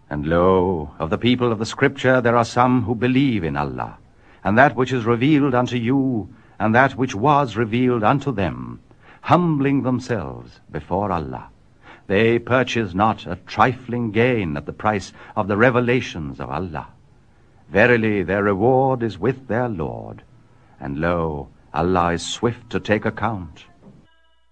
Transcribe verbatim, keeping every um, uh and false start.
And lo, of the people of the Scripture there are some who believe in Allah, and that which is revealed unto you, and that which was revealed unto them, humbling themselves before Allah. They purchase not a trifling gain at the price of the revelations of Allah. Verily, their reward is with their Lord, and lo, Allah is swift to take account.